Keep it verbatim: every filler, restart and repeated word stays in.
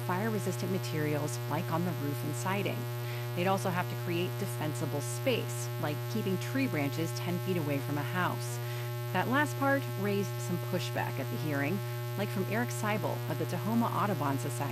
fire-resistant materials like on the roof and siding. They'd also have to create defensible space, like keeping tree branches ten feet away from a house. That last part raised some pushback at the hearing, like from Eric Seibel of the Tahoma Audubon Society.